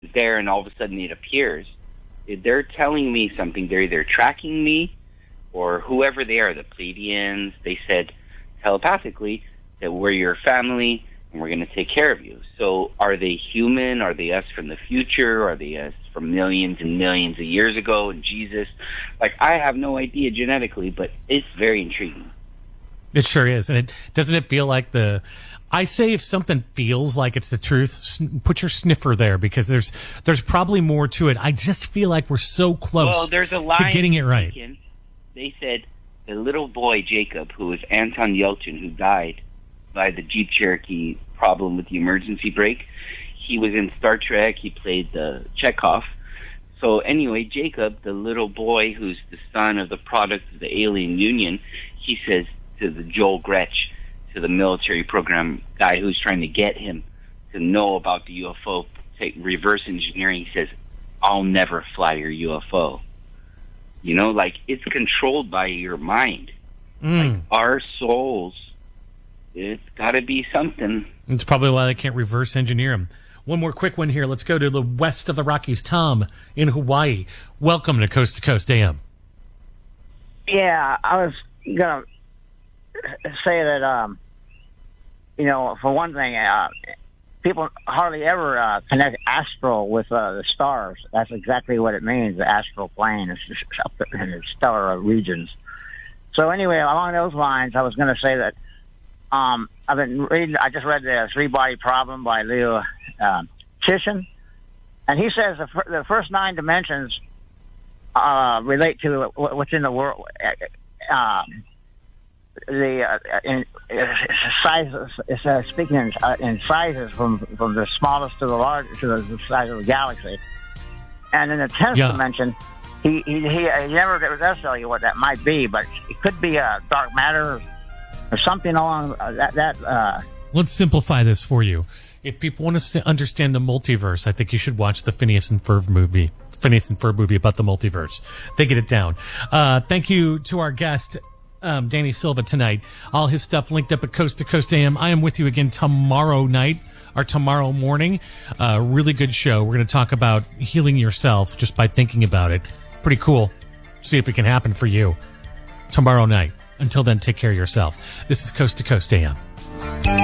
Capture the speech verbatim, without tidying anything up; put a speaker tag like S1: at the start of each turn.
S1: there and all of a sudden it appears. They're telling me something. They're either tracking me or whoever they are, the Pleiadians. They said telepathically that we're your family and we're going to take care of you. So are they human? Are they us from the future? Are they us from millions and millions of years ago and Jesus? Like, I have no idea genetically, but it's very intriguing.
S2: It sure is. And it doesn't it feel like the... I say if something feels like it's the truth, sn- put your sniffer there, because there's there's probably more to it. I just feel like we're so close
S1: well, there's a line
S2: to getting it right.
S1: Taken. They said the little boy, Jacob, who was Anton Yelchin, who died by the Jeep Cherokee problem with the emergency brake, he was in Star Trek. He played the Chekhov. So anyway, Jacob, the little boy who's the son of the product of the alien union, he says to the Joel Gretsch, to the military program guy who's trying to get him to know about the U F O, take reverse engineering, he says, I'll never fly your U F O. You know, like, it's controlled by your mind.
S2: Mm.
S1: Like, our souls, it's got to be something.
S2: It's probably why they can't reverse engineer them. One more quick one here. Let's go to the west of the Rockies. Tom in Hawaii. Welcome to Coast to Coast A M.
S3: Yeah, I was going to say that, um, you know, for one thing, uh, people hardly ever uh, connect astral with uh, the stars. That's exactly what it means, the astral plane. It's just up in the stellar regions. So anyway, along those lines, I was going to say that um, I've been reading, I just read the Three-Body Problem by Leo uh, Titian, and he says the, fir- the first nine dimensions uh, relate to what's in the world. Uh, the uh, in, uh, sizes, it's uh, speaking in, uh, in sizes from from the smallest to the largest to the, the size of the galaxy, and in the tenth
S2: yeah.
S3: dimension, he he he, uh, he never does tell you what that might be, but it could be a uh, dark matter or something along uh, that that. Uh,
S2: Let's simplify this for you. If people want to understand the multiverse, I think you should watch the Phineas and Ferb movie. Phineas and Ferb movie about the multiverse. They get it down. Uh, thank you to our guest, Um, Danny Silva, tonight. All his stuff linked up at Coast to Coast A M. I am with you again tomorrow night or tomorrow morning. Uh, really good show. We're going to talk about healing yourself just by thinking about it. Pretty cool. See if it can happen for you tomorrow night. Until then, take care of yourself. This is Coast to Coast A M.